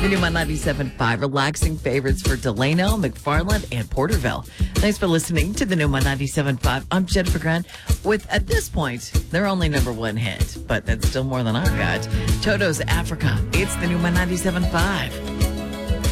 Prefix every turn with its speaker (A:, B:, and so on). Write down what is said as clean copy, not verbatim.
A: The Numa 97.5, relaxing favorites for Delano, McFarland, and Porterville. Thanks for listening to the Numa 97.5. I'm Jennifer Grant with, at this point, their only number one hit, but that's still more than I've got. Toto's Africa. It's the Numa 97.5.